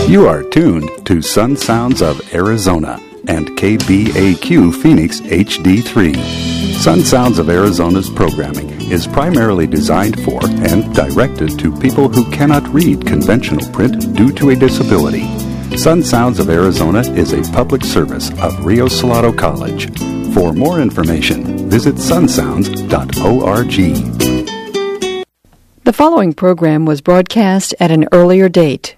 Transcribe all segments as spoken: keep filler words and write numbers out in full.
You are tuned to Sun Sounds of Arizona and K B A Q Phoenix H D three. Sun Sounds of Arizona's programming is primarily designed for and directed to people who cannot read conventional print due to a disability. Sun Sounds of Arizona is a public service of Rio Salado College. For more information, visit sun sounds dot org. The following program was broadcast at an earlier date.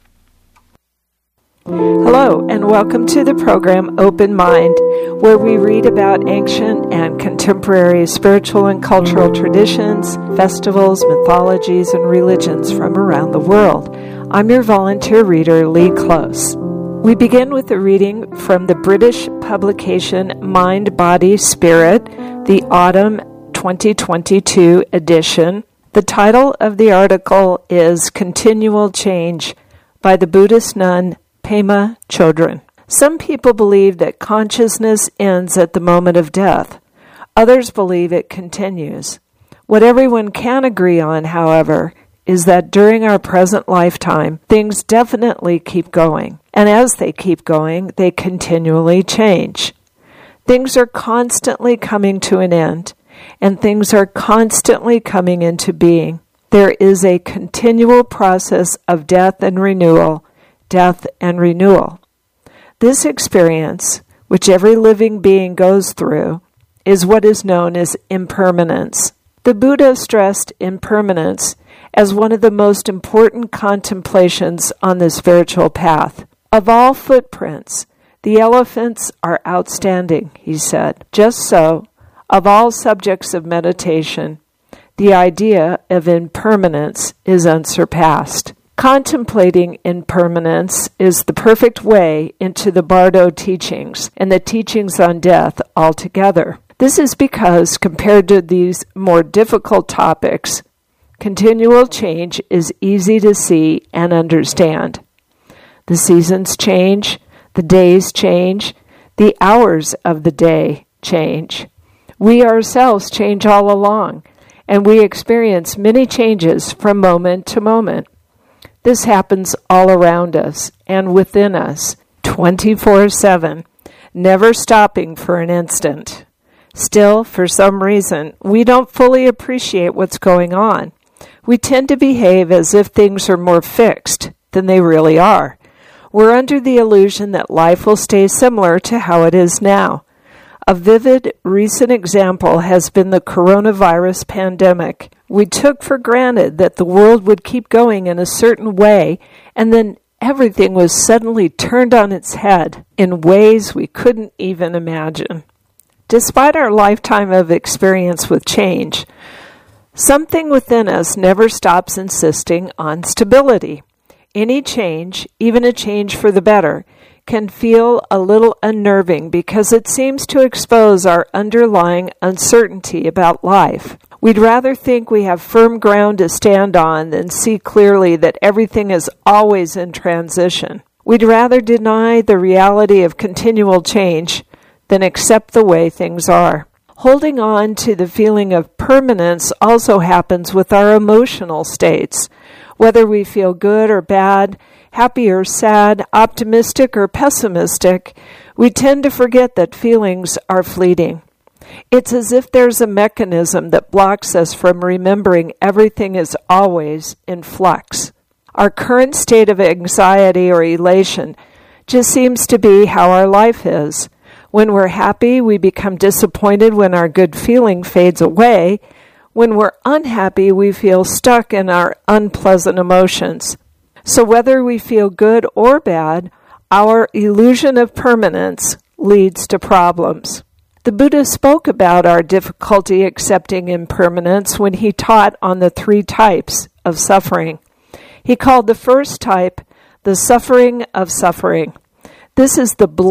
Hello, and welcome to the program Open Mind, where we read about ancient and contemporary spiritual and cultural traditions, festivals, mythologies, and religions from around the world. I'm your volunteer reader, Lee Close. We begin with a reading from the British publication Mind, Body, Spirit, the Autumn twenty twenty-two edition. The title of the article is Continual Change by the Buddhist nun Pema Chodron. Some people believe that consciousness ends at the moment of death. Others believe it continues. What everyone can agree on, however, is that during our present lifetime, things definitely keep going. And as they keep going, they continually change. Things are constantly coming to an end, and things are constantly coming into being. There is a continual process of death and renewal, death and renewal. This experience, which every living being goes through, is what is known as impermanence. The Buddha stressed impermanence as one of the most important contemplations on the spiritual path. Of all footprints, the elephants are outstanding, he said. Just so, of all subjects of meditation, the idea of impermanence is unsurpassed. Contemplating impermanence is the perfect way into the Bardo teachings and the teachings on death altogether. This is because, compared to these more difficult topics, continual change is easy to see and understand. The seasons change, the days change, the hours of the day change. We ourselves change all along, and we experience many changes from moment to moment. This happens all around us and within us, twenty-four seven, never stopping for an instant. Still, for some reason, we don't fully appreciate what's going on. We tend to behave as if things are more fixed than they really are. We're under the illusion that life will stay similar to how it is now. A vivid, recent example has been the coronavirus pandemic. We took for granted that the world would keep going in a certain way, and then everything was suddenly turned on its head in ways we couldn't even imagine. Despite our lifetime of experience with change, something within us never stops insisting on stability. Any change, even a change for the better, can feel a little unnerving because it seems to expose our underlying uncertainty about life. We'd rather think we have firm ground to stand on than see clearly that everything is always in transition. We'd rather deny the reality of continual change than accept the way things are. Holding on to the feeling of permanence also happens with our emotional states. Whether we feel good or bad, happy or sad, optimistic or pessimistic, we tend to forget that feelings are fleeting. It's as if there's a mechanism that blocks us from remembering everything is always in flux. Our current state of anxiety or elation just seems to be how our life is. When we're happy, we become disappointed when our good feeling fades away. When we're unhappy, we feel stuck in our unpleasant emotions. So whether we feel good or bad, our illusion of permanence leads to problems. The Buddha spoke about our difficulty accepting impermanence when he taught on the three types of suffering. He called the first type the suffering of suffering. This is the